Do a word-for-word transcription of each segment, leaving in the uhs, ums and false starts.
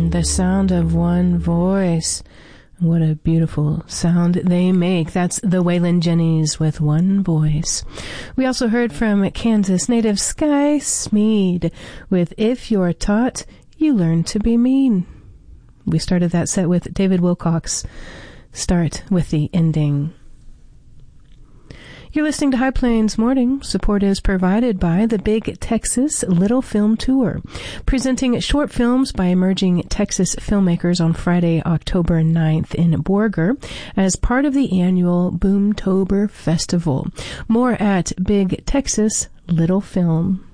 The sound of one voice. What a beautiful sound they make. That's the Waylon Jennings with One Voice. We also heard from Kansas native Sky Smeed with If You're Taught, You Learn to Be Mean. We started that set with David Wilcox. Start with the ending. You're listening to High Plains Morning. Support is provided by the Big Texas Little Film Tour, presenting short films by emerging Texas filmmakers on Friday, October ninth in Borger as part of the annual Boomtober Festival. More at Big Texas Little Film.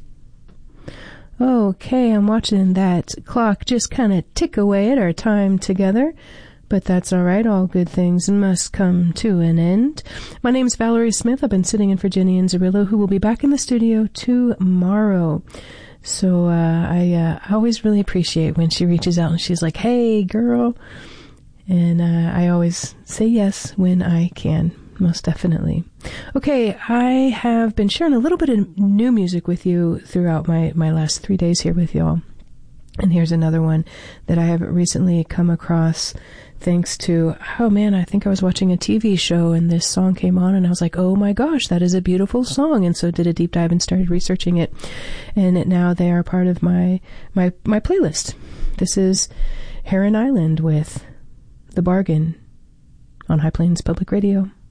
Okay, I'm watching that clock just kind of tick away at our time together. But that's all right. All good things must come to an end. My name's Valerie Smith. I've been sitting in for Jenny Inzerillo, who will be back in the studio tomorrow. So uh, I, uh, I always really appreciate when she reaches out and she's like, hey, girl. And uh, I always say yes when I can, most definitely. Okay, I have been sharing a little bit of new music with you throughout my, my last three days here with y'all. And here's another one that I have recently come across thanks to, oh man, I think I was watching a T V show and this song came on and I was like, oh my gosh, that is a beautiful song. And so did a deep dive and started researching it. And it, now they are part of my, my, my playlist. This is Heron Island with The Bargain on High Plains Public Radio.